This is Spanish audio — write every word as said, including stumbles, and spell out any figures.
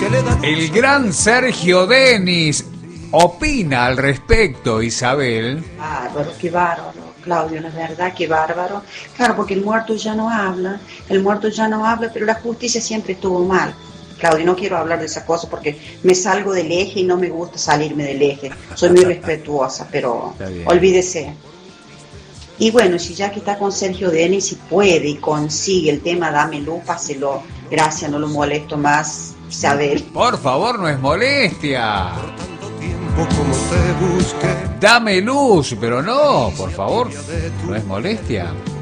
El gran Sergio Denis opina al respecto, Isabel. Bárbaro, qué bárbaro, Claudio, la verdad, qué bárbaro. Claro, porque el muerto ya no habla, el muerto ya no habla, pero la justicia siempre estuvo mal. Claudio, no quiero hablar de esa cosa porque me salgo del eje y no me gusta salirme del eje. Soy muy respetuosa, pero olvídese. Y bueno, si ya que está con Sergio Denis, si puede y consigue el tema Dame Luz, páselo. Gracias, no lo molesto más, Isabel. Por favor, no es molestia. Dame luz, pero no, por favor, no es molestia.